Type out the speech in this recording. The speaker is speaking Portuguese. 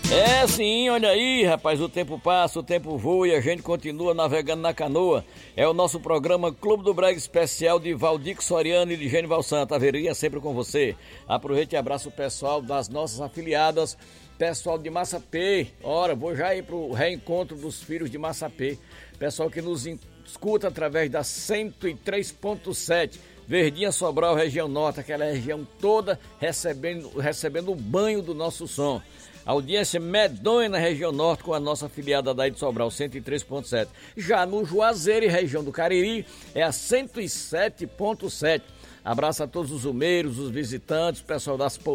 É sim, olha aí, rapaz, o tempo passa, o tempo voa e a gente continua navegando na canoa. É o nosso programa Clube do Brega Especial de Valdir Soriano e de Genival Santa. Averia sempre com você. Aproveite e abraça o pessoal das nossas afiliadas, pessoal de Massapê. Ora, vou já ir pro reencontro dos filhos de Massapê. Pessoal que nos escuta através da 103.7. Verdinha, Sobral, região norte, aquela região toda recebendo o banho do nosso som. Audiência medonha na região norte com a nossa afiliada daí de Sobral, 103.7. Já no Juazeiro e região do Cariri é a 107.7. Abraço a todos os umeiros, os visitantes, o pessoal das